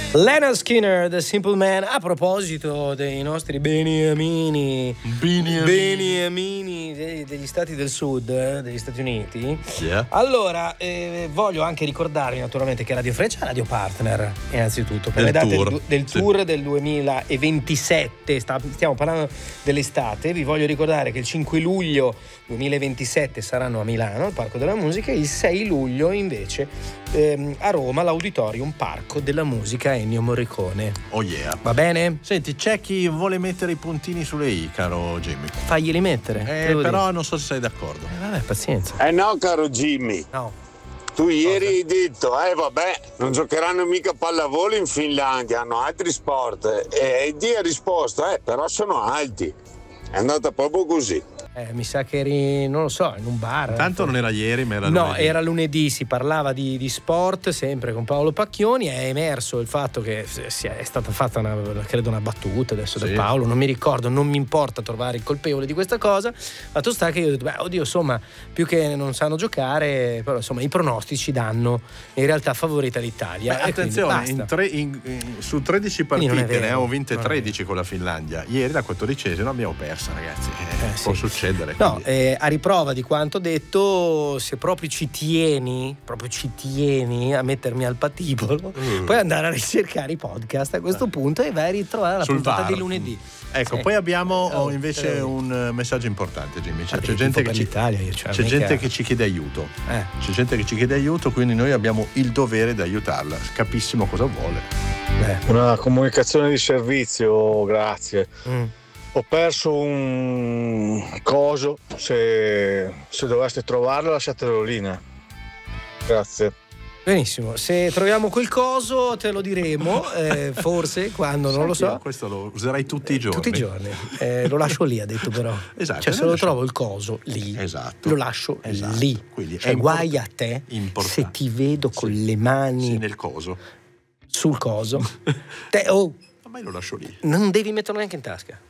Lynyrd Skynyrd, The Simple Man. A proposito dei nostri beniamini degli stati del sud, degli Stati Uniti, allora voglio anche ricordarvi naturalmente che Radio Freccia è radio partner innanzitutto per le date del tour del 2027. Stiamo parlando dell'estate. Vi voglio ricordare che il 5 luglio 2027 saranno a Milano al Parco della Musica, il 6 luglio invece a Roma all'Auditorium Parco della Musica Ennio Morricone. Oh yeah. Va bene? Senti, c'è chi vuole mettere i puntini sulle i, caro Jimmy. Faglieli mettere. Però dire. non so se sei d'accordo. Vabbè, pazienza. No, caro Jimmy. No. Tu ieri hai detto, vabbè, non giocheranno mica pallavolo in Finlandia, hanno altri sport. E Dio ha risposto, però sono alti. È andata proprio così. Mi sa che eri, non lo so, in un bar. Tanto non era ieri, ma era lunedì. No, era lunedì, si parlava di sport, sempre con Paolo Pacchioni. È emerso il fatto che è stata fatta credo una battuta adesso da Paolo, non mi ricordo, non mi importa trovare il colpevole di questa cosa. Fatto sta che io ho detto, oddio, insomma, più che non sanno giocare, però insomma i pronostici danno in realtà favorita l'Italia. Attenzione, su 13 partite ne abbiamo vinte 13 con la Finlandia. Ieri la 14ª abbiamo persa, ragazzi. Può succedere. No, a riprova di quanto detto, se proprio ci tieni a mettermi al patibolo, puoi andare a ricercare i podcast a questo punto e vai a ritrovare la puntata di lunedì. Ecco, poi abbiamo invece un messaggio importante, Jimmy. C'è gente che ci chiede aiuto. C'è gente che ci chiede aiuto, quindi noi abbiamo il dovere di aiutarla. Capissimo cosa vuole. Una comunicazione di servizio, grazie. Ho perso un coso, se doveste trovarlo lasciatelo lì. Grazie. Benissimo, se troviamo quel coso te lo diremo, forse quando, non lo so. Questo lo userai tutti i giorni. Tutti i giorni. Lo lascio lì, ha detto però. Esatto. Cioè se lo trovo il coso lì, lo lascio lì. Quindi cioè guai a te se ti vedo con le mani nel coso. Sul coso. Ma io lo lascio lì. Non devi metterlo neanche in tasca.